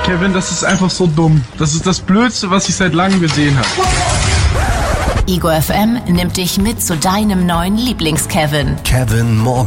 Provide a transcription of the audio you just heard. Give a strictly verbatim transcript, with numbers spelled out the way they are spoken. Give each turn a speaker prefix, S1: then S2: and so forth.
S1: Kevin, das ist einfach so dumm. Das ist das Blödste, was ich seit langem gesehen habe.
S2: Ego F M nimmt dich mit zu deinem neuen Lieblings-Kevin.
S3: Kevin Morgen.